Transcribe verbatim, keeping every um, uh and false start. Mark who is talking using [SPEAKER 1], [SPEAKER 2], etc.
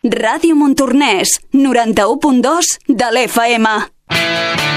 [SPEAKER 1] Ràdio Montornès, noranta-u punt dos de l'F M.